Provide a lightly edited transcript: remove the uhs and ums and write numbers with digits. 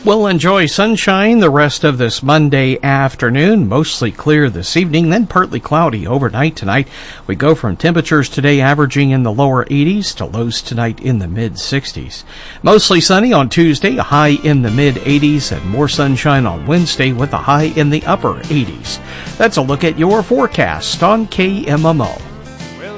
We'll enjoy sunshine the rest of this Monday afternoon, mostly clear this evening, then partly cloudy overnight tonight. We go from temperatures today averaging in the lower 80s to lows tonight in the mid-60s. Mostly sunny on Tuesday, a high in the mid-80s, and more sunshine on Wednesday with a high in the upper 80s. That's a look at your forecast on KMMO.